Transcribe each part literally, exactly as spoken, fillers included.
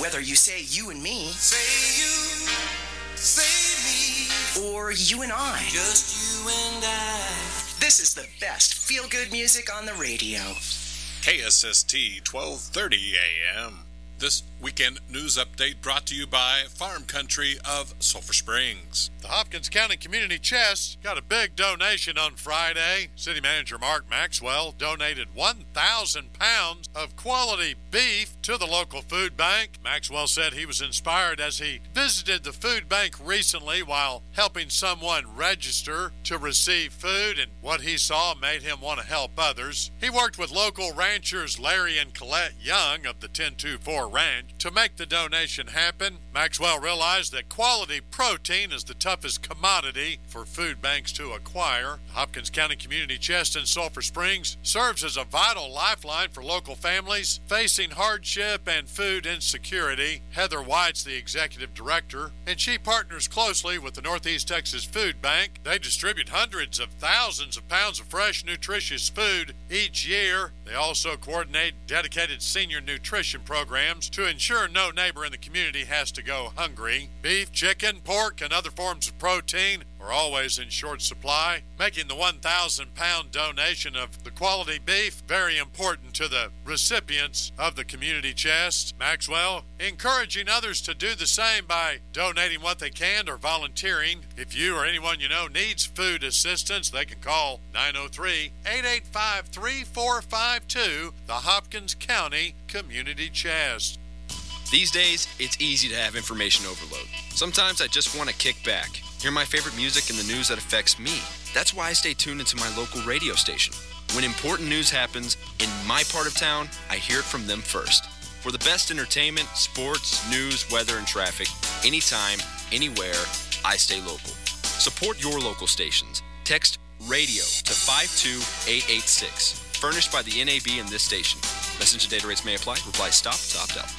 Whether you say you and me, say you, say me, or you and I, just you and I. This is the best feel-good music on the radio. K S S T twelve thirty A M. This weekend news update brought to you by Farm Country of Sulphur Springs. The Hopkins County Community Chest got a big donation on Friday. City Manager Mark Maxwell donated one thousand pounds of quality beef to the local food bank. Maxwell said he was inspired as he visited the food bank recently while helping someone register to receive food, and what he saw made him want to help others. He worked with local ranchers Larry and Colette Young of the ten twenty-four Ranch to make the donation happen. Maxwell realized that quality protein is the toughest commodity for food banks to acquire. The Hopkins County Community Chest in Sulphur Springs serves as a vital lifeline for local families facing hardship and food insecurity. Heather White's the executive director, and she partners closely with the Northeast Texas Food Bank. They distribute hundreds of thousands of pounds of fresh, nutritious food each year. They also coordinate dedicated senior nutrition programs to ensure no neighbor in the community has to go hungry. Beef, chicken, pork, and other forms of protein are always in short supply, making the one thousand pound donation of the quality beef very important to the recipients of the community chest. Maxwell encouraging others to do the same by donating what they can or volunteering. If you or anyone you know needs food assistance, they can call nine oh three, eight eight five, three four five two, the Hopkins County Community Chest. These days, it's easy to have information overload. Sometimes I just want to kick back, hear my favorite music and the news that affects me. That's why I stay tuned into my local radio station. When important news happens in my part of town, I hear it from them first. For the best entertainment, sports, news, weather, and traffic, anytime, anywhere, I stay local. Support your local stations. Text RADIO to five two eight eight six. Furnished by the N A B and this station. Message and data rates may apply. Reply STOP to opt out.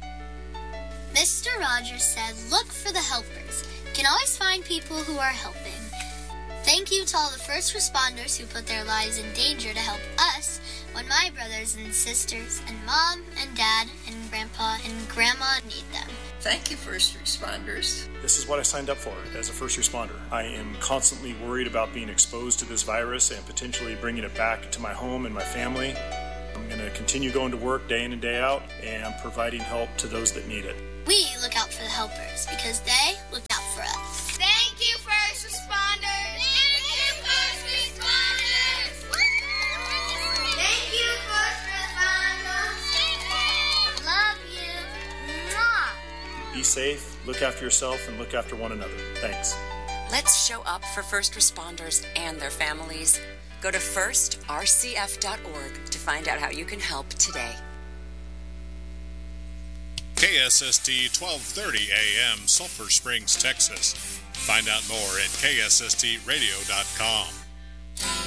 Mister Rogers said, look for the helpers. You can always find people who are helping. Thank you to all the first responders who put their lives in danger to help us when my brothers and sisters and mom and dad and grandpa and grandma need them. Thank you, first responders. This is what I signed up for as a first responder. I am constantly worried about being exposed to this virus and potentially bringing it back to my home and my family. I'm going to continue going to work day in and day out and providing help to those that need it. We look out for the helpers because they look out for us. Thank you, first responders. Thank you, first responders. Thank you, first responders. Love you. Mwah. Be safe, look after yourself, and look after one another. Thanks. Let's show up for first responders and their families. Go to first r c f dot org to find out how you can help today. K S S T twelve thirty A M, Sulphur Springs, Texas. Find out more at k s s t radio dot com.